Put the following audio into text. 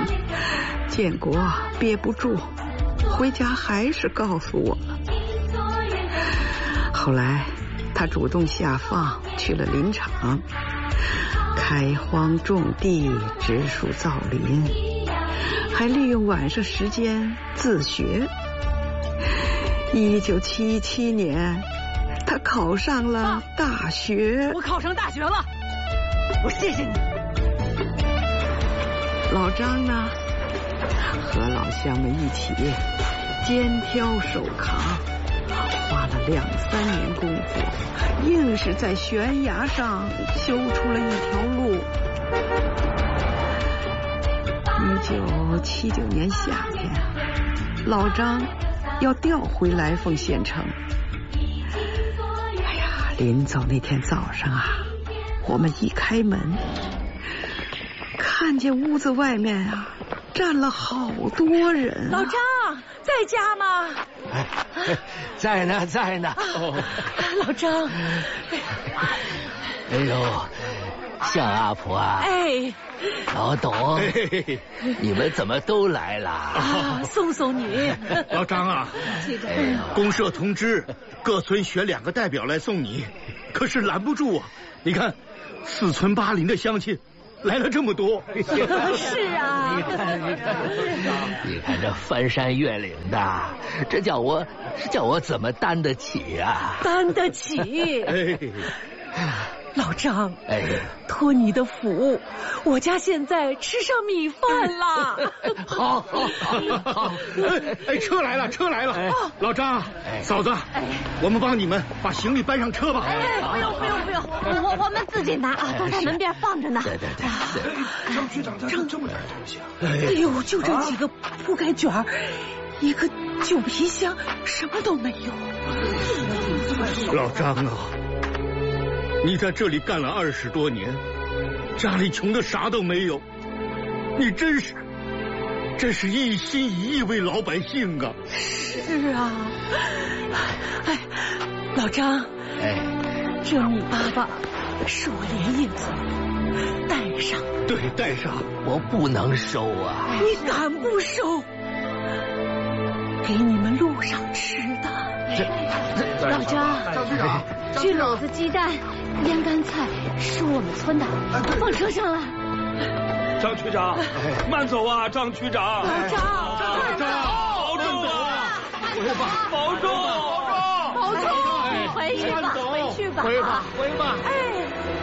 建国憋不住，回家还是告诉我了。后来他主动下放去了林场，开荒种地，植树造林，还利用晚上时间自学。1977年，他考上了大学。 我考上大学了，我谢谢你。 老张呢，和老乡们一起肩挑手扛，花了2、3年功夫，硬是在悬崖上修出了一条路。1979年夏天，老张要调回来凤县城。哎呀，临走那天早上啊，我们一开门，看见屋子外面啊站了好多人。 老张在家吗？ 在呢，在呢。 老张， 哎呦，向阿婆啊！ 哎， 老董，你们怎么都来了？ 啊，送送你。 老张啊，公社通知各村选2个代表来送你，可是拦不住啊！你看，4村8邻的乡亲来了这么多。 是啊， 你看这翻山越岭的，这叫我怎么担得起啊？ 担得起。老张，托你的福，我家现在吃上米饭了。 好， 车来了，车来了。老张，嫂子，我们帮你们把行李搬上车吧。 不用，我们自己拿啊，都在门边放着呢。 对。 张局长咋有这么点东西啊？ 哎呦，就这几个铺盖卷儿，一个旧皮箱，什么都没有。 老张啊，你在这里干了20多年，家里穷的啥都没有，你真是一心一意为老百姓啊！ 是啊，老张，这米粑粑是我连夜做的，带上。 对，带上。 我不能收啊！ 你敢不收？给你们路上吃的。 老张，这篓子鸡蛋、腌干菜是我们村的，放车上了。 张区长，慢走啊，张区长。 老张， 保重啊！保重！ 回去吧，回吧。 回吧。